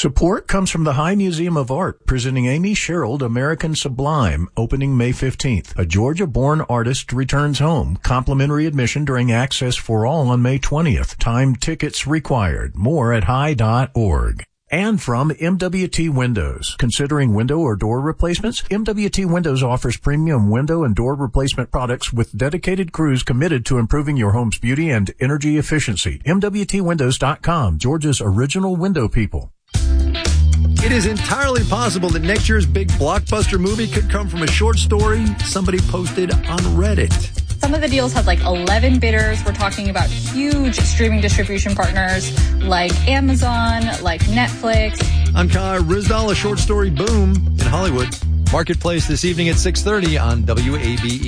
Support comes from the High Museum of Art, presenting Amy Sherald, American Sublime, opening May 15th. A Georgia-born artist returns home. Complimentary admission during Access for All on May 20th. Timed tickets required. More at high.org. And from MWT Windows. Considering window or door replacements? MWT Windows offers premium window and door replacement products with dedicated crews committed to improving your home's beauty and energy efficiency. MWTWindows.com, Georgia's original window people. It is entirely possible that next year's big blockbuster movie could come from a short story somebody posted on Reddit. Some of the deals had like 11 bidders. We're talking about huge streaming distribution partners like Amazon, like Netflix. I'm Kai Ryssdal, a short story boom in Hollywood. Marketplace this evening at 6:30 on WABE.